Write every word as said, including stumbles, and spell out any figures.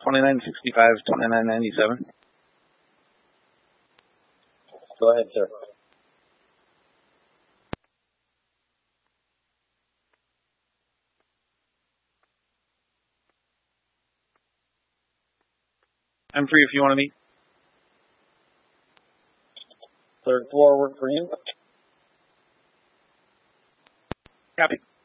twenty-nine sixty-five, twenty-nine ninety-seven. Go ahead, sir. I'm free if you want to meet. Third floor work for you? Copy.